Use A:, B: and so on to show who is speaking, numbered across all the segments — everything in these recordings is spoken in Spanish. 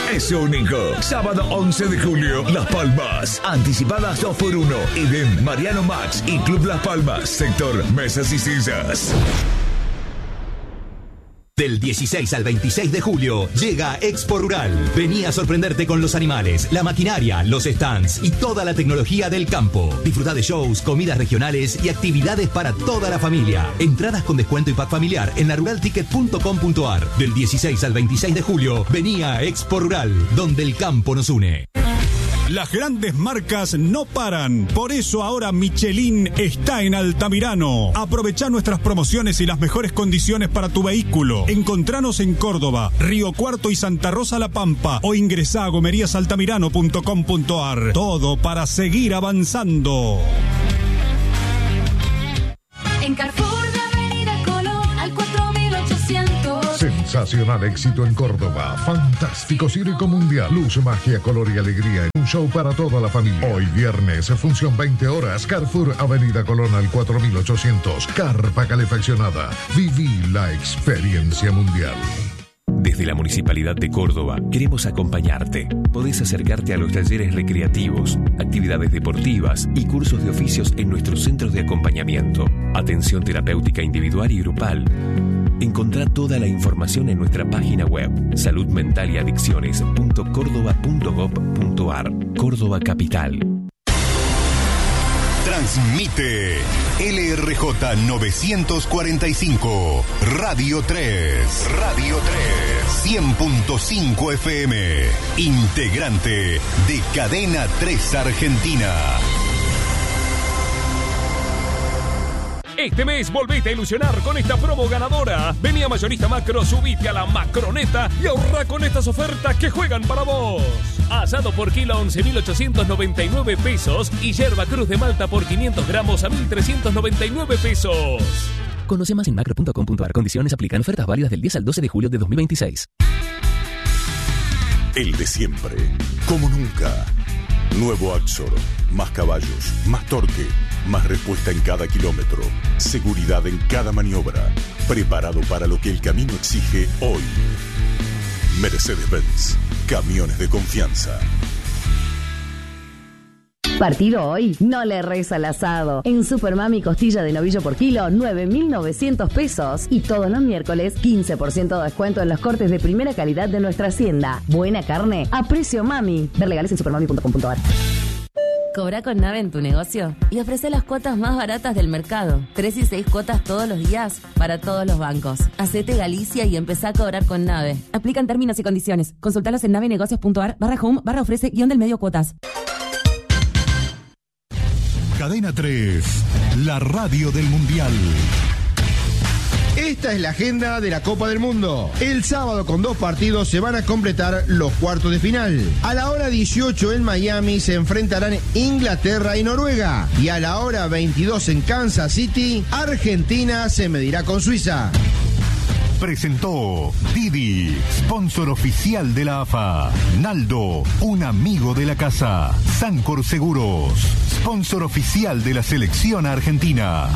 A: es único. Sábado 11 de julio, Las Palmas. Anticipadas 2x1. Edén, Mariano Max y Club Las Palmas. Sector Mesas y Sillas.
B: Del 16 al 26 de julio llega Expo Rural. Vení a sorprenderte con los animales, la maquinaria, los stands y toda la tecnología del campo. Disfruta de shows, comidas regionales y actividades para toda la familia. Entradas con descuento y pack familiar en laruralticket.com.ar. Del 16 al 26 de julio, vení a Expo Rural, donde el campo nos une.
C: Las grandes marcas no paran. Por eso ahora Michelin está en Altamirano. Aprovechá nuestras promociones y las mejores condiciones para tu vehículo. Encontranos en Córdoba, Río Cuarto y Santa Rosa La Pampa o ingresá a gomeriasaltamirano.com.ar. Todo para seguir avanzando.
D: En Carrefour de Avenida Colón al 4800.
E: Sensacional éxito en Córdoba. Fantástico circo mundial. Luz, magia, color y alegría en un show para toda la familia. Hoy viernes, función 20 horas. Carrefour Avenida Colón al 4800. Carpa calefaccionada. Viví la experiencia mundial.
F: Desde la Municipalidad de Córdoba queremos acompañarte. Podés acercarte a los talleres recreativos, actividades deportivas y cursos de oficios en nuestros centros de acompañamiento. Atención terapéutica individual y grupal. Encontrá toda la información en nuestra página web saludmentaliadicciones.cordoba.gov.ar. Córdoba Capital.
G: Transmite LRJ 945, Radio 3. Radio 3, 100.5 FM. Integrante de Cadena 3 Argentina.
H: Este mes volvete a ilusionar con esta promo ganadora. Vení a Mayorista Macro, subite a la Macroneta y ahorra con estas ofertas que juegan para vos. Asado por kilo a 11.899 pesos y yerba Cruz de Malta por 500 gramos a 1.399 pesos.
I: Conoce más en macro.com.ar. Condiciones aplican. Ofertas válidas del 10 al 12 de julio de 2026.
G: El de siempre, como nunca. Nuevo Axor, más caballos, más torque, más respuesta en cada kilómetro, seguridad en cada maniobra, preparado para lo que el camino exige hoy. Mercedes-Benz, camiones de confianza.
J: Partido hoy, no le reza al asado. En Supermami costilla de novillo por kilo, 9.900 pesos. Y todos los miércoles, 15% de descuento en los cortes de primera calidad de nuestra hacienda. Buena carne a precio mami. Ver legales en supermami.com.ar.
K: Cobra con Nave en tu negocio y ofrece las cuotas más baratas del mercado. 3 y 6 cuotas todos los días para todos los bancos. Hacete Galicia y empezá a cobrar con Nave. Aplican términos y condiciones. Consultalos en navenegocios.ar/home/ofrece _medio cuotas.
C: Cadena 3, la radio del Mundial.
L: Esta es la agenda de la Copa del Mundo. El sábado con 2 partidos se van a completar los cuartos de final. A la hora 18 en Miami se enfrentarán Inglaterra y Noruega. Y a la hora 22 en Kansas City, Argentina se medirá con Suiza.
G: Presentó Didi, sponsor oficial de la AFA. Naldo, un amigo de la casa. Sancor Seguros, sponsor oficial de la selección argentina.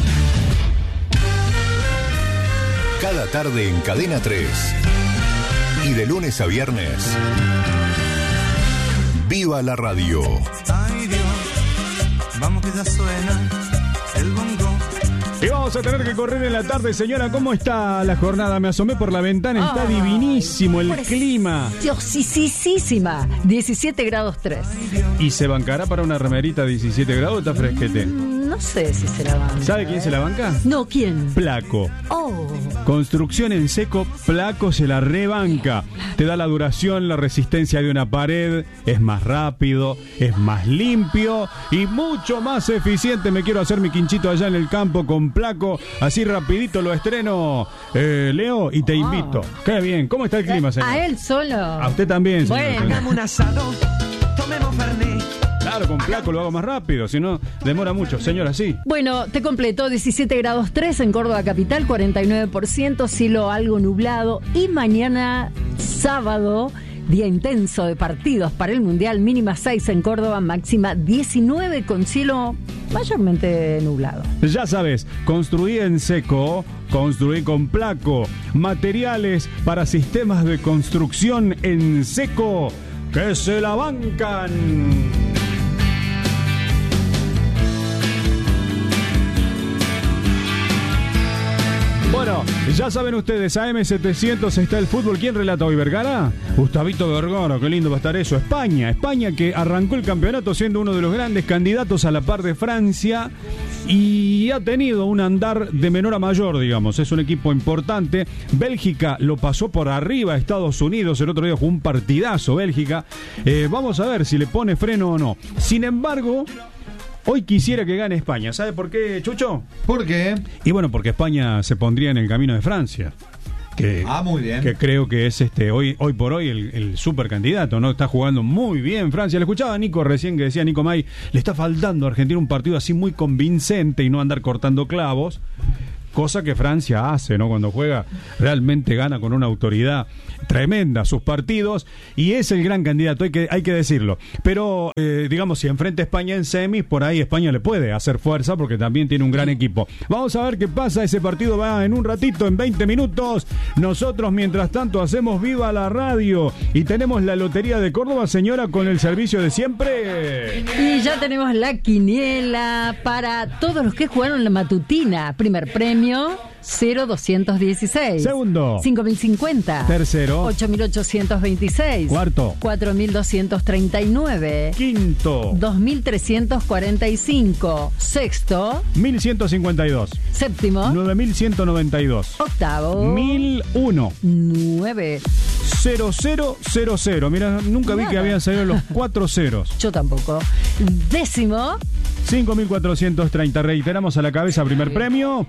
G: Cada tarde en Cadena 3 y de lunes a viernes, ¡viva la radio!
M: Ay Dios, vamos que ya suena el bongo.
N: Y vamos a tener que correr en la tarde, señora. ¿Cómo está la jornada? Me asomé por la ventana, está divinísimo el clima.
O: Diosisísima, 17 grados 3.
N: ¿Y se bancará para una remerita 17 grados? ¿Está fresquete?
O: No sé si se la banca.
N: ¿Sabe quién se la banca?
O: No, ¿quién?
N: Placo.
O: Oh.
N: Construcción en seco, Placo se la rebanca. Te da la duración, la resistencia de una pared, es más rápido, es más limpio y mucho más eficiente. Me quiero hacer mi quinchito allá en el campo con Placo, así rapidito lo estreno, Leo, y te invito. Qué bien, ¿cómo está el clima, señor?
O: A él solo.
N: A usted también, señor.
O: Bueno.
M: Hagamos un asado, tomemos fernet.
N: Claro, con Placo lo hago más rápido, si no demora mucho, señora, sí.
O: Bueno, te completo, 17 grados 3 en Córdoba capital, 49%, cielo algo nublado y mañana sábado Día intenso de partidos para el Mundial, mínima 6 en Córdoba, máxima 19 con cielo mayormente nublado.
N: Ya sabes, construí en seco, construí con Placo, materiales para sistemas de construcción en seco que se la bancan. Bueno, ya saben ustedes, AM700 está el fútbol. ¿Quién relata hoy, Vergara? Gustavito Vergara, qué lindo va a estar eso. España que arrancó el campeonato siendo uno de los grandes candidatos a la par de Francia y ha tenido un andar de menor a mayor, digamos. Es un equipo importante. Bélgica lo pasó por arriba a Estados Unidos. El otro día jugó un partidazo Bélgica. Vamos a ver si le pone freno o no. Sin embargo, hoy quisiera que gane España. ¿Sabe por qué, Chucho?
P: ¿Por qué?
N: Y bueno, porque España se pondría en el camino de Francia.
P: Muy bien.
N: Que creo que es hoy por hoy el supercandidato, ¿no? Está jugando muy bien Francia. Le escuchaba a Nico recién que decía, Nico May, le está faltando a Argentina un partido así muy convincente y no andar cortando clavos. Cosa que Francia hace, ¿no? Cuando juega, realmente gana con una autoridad tremenda sus partidos y es el gran candidato, hay que decirlo. Pero, digamos, si enfrenta a España en semis, por ahí España le puede hacer fuerza porque también tiene un gran equipo. Vamos a ver qué pasa, ese partido va en un ratito, en 20 minutos. Nosotros, mientras tanto, hacemos viva la radio y tenemos la Lotería de Córdoba, señora, con el servicio de siempre.
O: Y ya tenemos la quiniela para todos los que jugaron la matutina. Primer premio 0,216.
N: Segundo,
O: 5.050.
N: Tercero,
O: 8.826.
N: Cuarto,
O: 4.239.
N: Quinto,
O: 2.345. Sexto,
N: 1.152.
O: Séptimo,
N: 9.192.
O: Octavo,
N: 1.001.
O: 9.
N: 0000. Mira, nunca vi que habían salido los 4 ceros.
O: Yo tampoco. Décimo,
N: 5.430. Reiteramos a la cabeza, primer premio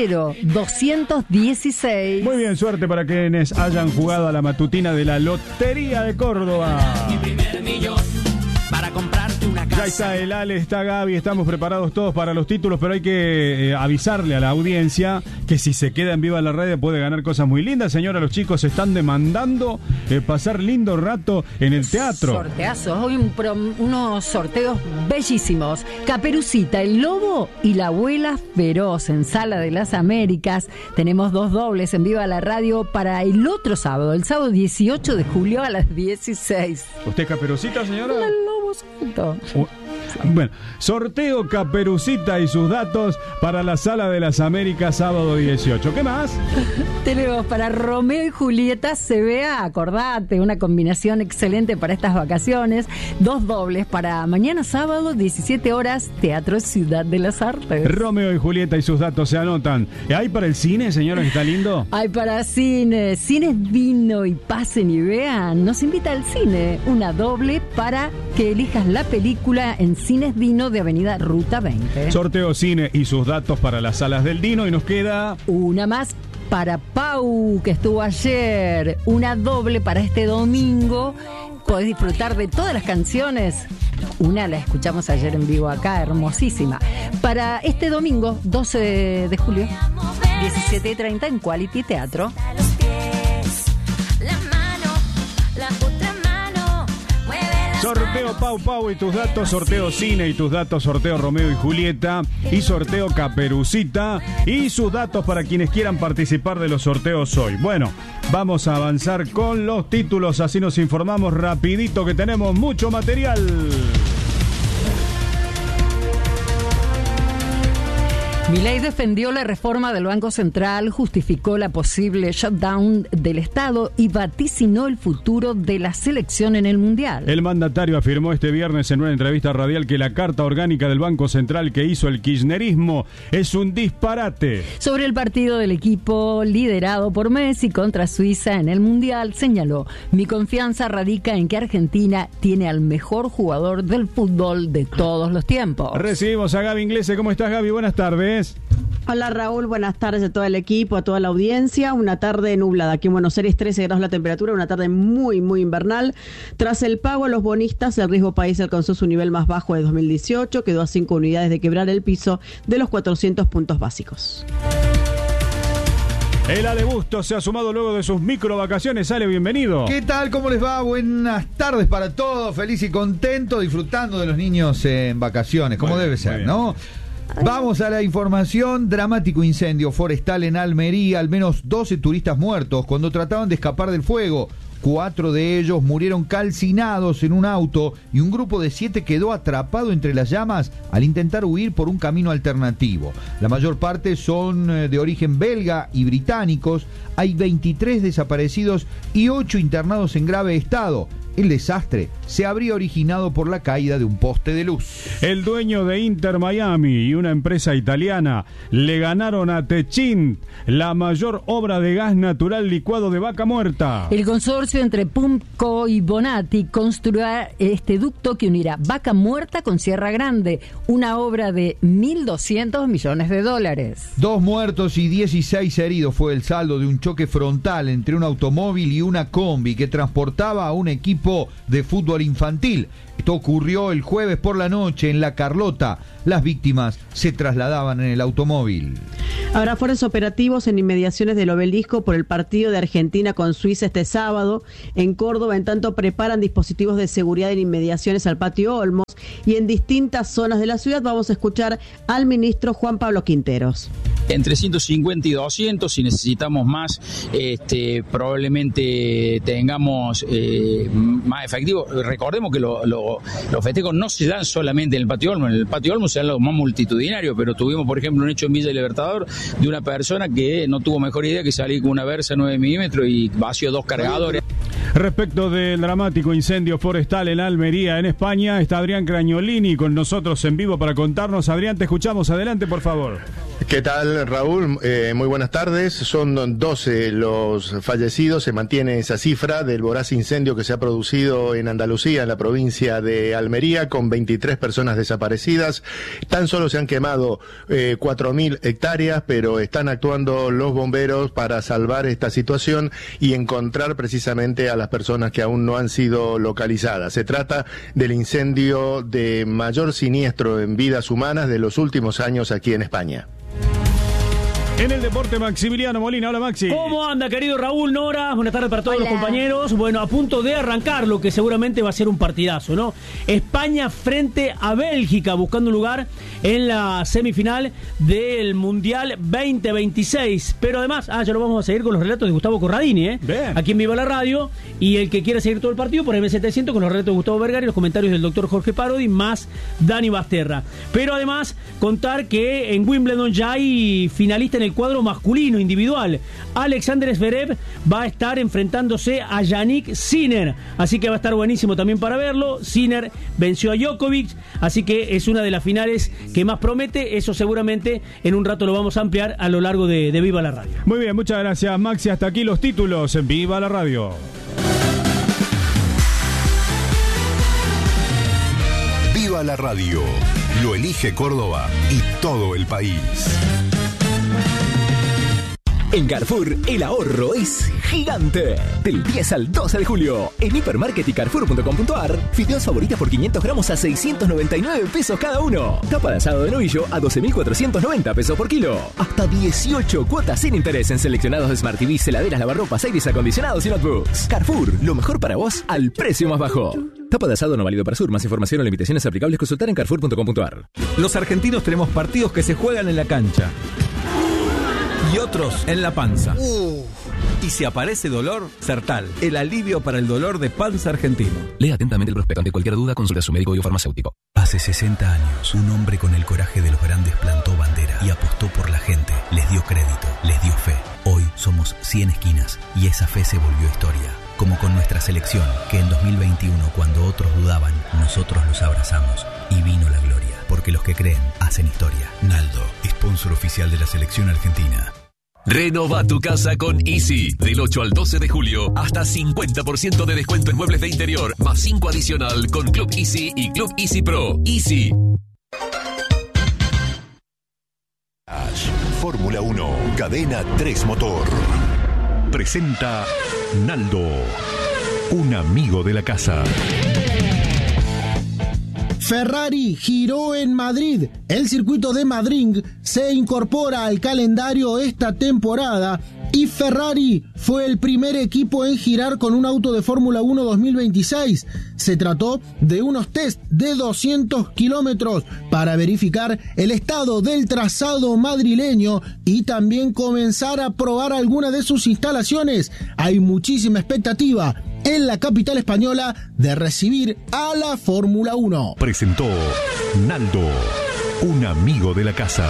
O: 0,216.
N: Muy bien, suerte para quienes hayan jugado a la matutina de la Lotería de Córdoba.
Q: Mi primer millón para comprarte una casa.
N: Ya está el Ale, está Gaby, estamos preparados todos para los títulos, pero hay que avisarle a la audiencia que si se queda en viva la radio puede ganar cosas muy lindas. Señora, los chicos están demandando pasar lindo rato en el teatro.
O: Sorteazos, hoy unos sorteos bellísimos. Caperucita, el lobo y la abuela feroz en Sala de las Américas. Tenemos 2 dobles en viva la radio para el otro sábado, el sábado 18 de julio a las 16.
N: ¿Usted es Caperucita, señora?
O: El lobo suelto.
N: Bueno, sorteo Caperucita y sus datos para la Sala de las Américas, sábado 18. ¿Qué más?
O: Tenemos para Romeo y Julieta CBA, acordate, una combinación excelente para estas vacaciones. 2 dobles para mañana sábado, 17 horas, Teatro Ciudad de las Artes.
N: Romeo y Julieta y sus datos se anotan. ¿Hay para el cine, señora, que está lindo?
O: Hay para cine. Cines Vino y pasen y vean. Nos invita al cine. Una doble para que elijas la película en Cines Dino de Avenida Ruta 20.
N: Sorteo cine y sus datos para las salas del Dino y nos queda
O: una más para Pau, que estuvo ayer. Una doble para este domingo. Podés disfrutar de todas las canciones. Una la escuchamos ayer en vivo acá, hermosísima. Para este domingo, 12 de julio, 17:30 en Quality Teatro.
N: Sorteo Pau y tus datos, sorteo cine y tus datos, sorteo Romeo y Julieta y sorteo Caperucita y sus datos para quienes quieran participar de los sorteos hoy. Bueno, vamos a avanzar con los títulos, así nos informamos rapidito que tenemos mucho material.
O: Milei defendió la reforma del Banco Central, justificó la posible shutdown del Estado y vaticinó el futuro de la selección en el Mundial.
N: El mandatario afirmó este viernes en una entrevista radial que la carta orgánica del Banco Central que hizo el kirchnerismo es un disparate.
O: Sobre el partido del equipo liderado por Messi contra Suiza en el Mundial, señaló: mi confianza radica en que Argentina tiene al mejor jugador del fútbol de todos los tiempos.
N: Recibimos a Gaby Inglese. ¿Cómo estás, Gaby? Buenas tardes.
R: Hola Raúl, buenas tardes a todo el equipo, a toda la audiencia. Una tarde nublada aquí en Buenos Aires, 13 grados la temperatura, una tarde muy invernal. Tras el pago a los bonistas, el riesgo país alcanzó su nivel más bajo de 2018, quedó a 5 unidades de quebrar el piso de los 400 puntos básicos.
N: El Ale Bustos se ha sumado luego de sus micro vacaciones. Ale, bienvenido.
S: ¿Qué tal? ¿Cómo les va? Buenas tardes para todos. Feliz y contento, disfrutando de los niños en vacaciones, como debe ser, ¿no? Vamos a la información. Dramático incendio forestal en Almería. Al menos 12 turistas muertos cuando trataban de escapar del fuego. 4 de ellos murieron calcinados en un auto y un grupo de 7 quedó atrapado entre las llamas al intentar huir por un camino alternativo. La mayor parte son de origen belga y británicos. Hay 23 desaparecidos y 8 internados en grave estado. El desastre se habría originado por la caída de un poste de luz.
N: El dueño de Inter Miami y una empresa italiana le ganaron a Techint la mayor obra de gas natural licuado de vaca muerta.
O: El consorcio entre Pumco y Bonatti construirá este ducto que unirá Vaca Muerta con Sierra Grande, una obra de $1.200 millones.
S: 2 muertos y 16 heridos fue el saldo de un choque frontal entre un automóvil y una combi que transportaba a un equipo de fútbol infantil. Esto ocurrió el jueves por la noche en La Carlota. Las víctimas se trasladaban en el automóvil.
R: Habrá fuertes operativos en inmediaciones del Obelisco por el partido de Argentina con Suiza este sábado. En Córdoba, en tanto, preparan dispositivos de seguridad en inmediaciones al Patio Olmos y en distintas zonas de la ciudad. Vamos a escuchar al ministro Juan Pablo Quinteros.
T: Entre 150 y 200, si necesitamos más, probablemente tengamos más efectivo. Recordemos que los festejos no se dan solamente en el Patio Olmos. En el Patio Olmos se dan los más multitudinarios, pero tuvimos, por ejemplo, un hecho en Villa Libertador de una persona que no tuvo mejor idea que salir con una Versa 9 milímetros y vació 2 cargadores.
N: Respecto del dramático incendio forestal en Almería, en España, está Adrián Cragnolini con nosotros en vivo para contarnos. Adrián, te escuchamos. Adelante, por favor.
U: ¿Qué tal, Raúl? Muy buenas tardes. Son 12 los fallecidos. Se mantiene esa cifra del voraz incendio que se ha producido en Andalucía, en la provincia de Almería, con 23 personas desaparecidas. Tan solo se han quemado 4.000 hectáreas, pero están actuando los bomberos para salvar esta situación y encontrar precisamente a las personas que aún no han sido localizadas. Se trata del incendio de mayor siniestro en vidas humanas de los últimos años aquí en España.
N: En el deporte, Maximiliano Molina. Hola, Maxi.
V: ¿Cómo anda, querido Raúl, Nora? Buenas tardes para todos los compañeros. Bueno, a punto de arrancar lo que seguramente va a ser un partidazo, ¿no? España frente a Bélgica, buscando un lugar en la semifinal del Mundial 2026. Pero además, ya lo vamos a seguir con los relatos de Gustavo Corradini, aquí en Viva la Radio. Y el que quiera seguir todo el partido, por M700, con los relatos de Gustavo Vergara y los comentarios del doctor Jorge Parodi, más Dani Basterra. Pero además, contar que en Wimbledon ya hay finalista en el cuadro masculino individual. Alexander Zverev va a estar enfrentándose a Yannick Sinner, así que va a estar buenísimo también para verlo. Sinner venció a Djokovic, así que es una de las finales que más promete. Eso seguramente en un rato lo vamos a ampliar a lo largo de Viva la Radio.
N: Muy bien, muchas gracias, Maxi. Hasta aquí los títulos en Viva la Radio.
W: Viva la Radio, lo elige Córdoba y todo el país.
I: En Carrefour, el ahorro es gigante. Del 10 al 12 de julio, en Hipermarket y Carrefour.com.ar, fideos favoritas por 500 gramos a 699 pesos cada uno. Tapa de asado de novillo a 12.490 pesos por kilo. Hasta 18 cuotas sin interés en seleccionados Smart TVs, heladeras, lavarropas, aires acondicionados y notebooks. Carrefour, lo mejor para vos al precio más bajo. Tapa de asado no válido para Sur. Más información o limitaciones aplicables, consultar en Carrefour.com.ar.
X: Los argentinos tenemos partidos que se juegan en la cancha y otros en la panza. Y si aparece dolor, Sertal, el alivio para el dolor de panza argentino.
I: Lea atentamente el prospecto. Ante cualquier duda, consulte a su médico y o farmacéutico.
Y: Hace 60 años, un hombre con el coraje de los grandes plantó bandera y apostó por la gente. Les dio crédito, les dio fe. Hoy somos 100 esquinas y esa fe se volvió historia. Como con nuestra selección, que en 2021, cuando otros dudaban, nosotros los abrazamos y vino la gloria. Porque los que creen, hacen historia. Naldo, sponsor oficial de la selección argentina.
F: Renova tu casa con Easy. Del 8 al 12 de julio, hasta 50% de descuento en muebles de interior, más 5 adicional con Club Easy y Club Easy Pro. Easy.
W: Fórmula 1, cadena 3 motor. Presenta Naldo, un amigo de la casa.
Z: Ferrari giró en Madrid. El circuito de Madrid se incorpora al calendario esta temporada Y Ferrari fue el primer equipo en girar con un auto de Fórmula 1 2026. Se trató de unos test de 200 kilómetros para verificar el estado del trazado madrileño y también comenzar a probar algunas de sus instalaciones. Hay muchísima expectativa en la capital española de recibir a la Fórmula 1.
W: Presentó Naldo, un amigo de la casa.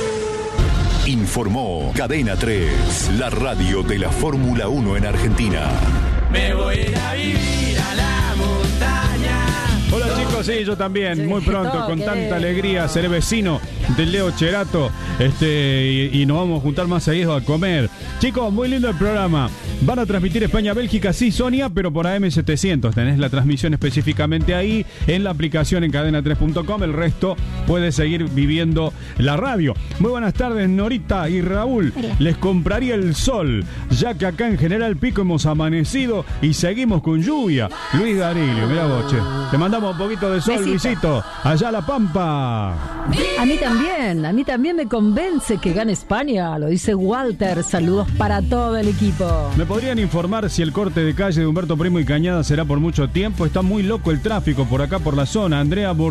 W: Informó Cadena 3, la radio de la Fórmula 1 en Argentina.
Q: Me voy a vivir a la montaña.
N: Hola chicos, sí, yo también, muy pronto, con tanta alegría, seré vecino del Leo Cherato, y nos vamos a juntar más seguido a comer. Chicos, muy lindo el programa. Van a transmitir España-Bélgica, sí, Sonia, pero por AM700. Tenés la transmisión específicamente ahí, en la aplicación en cadena3.com. El resto puede seguir viviendo la radio. Muy buenas tardes, Norita y Raúl.
A: Hola.
N: Les compraría el sol, ya que acá en General Pico hemos amanecido y seguimos con lluvia. Luis Darilio, mirá vos, che. Te mandamos un poquito de sol,
O: Besito.
N: Luisito. Allá a La Pampa.
O: A mí también me convence que gane España, lo dice Walter. Saludos para todo el equipo.
N: ¿Me podrían informar si el corte de calle de Humberto Primo y Cañada será por mucho tiempo? Está muy loco el tráfico por acá, por la zona. Andrea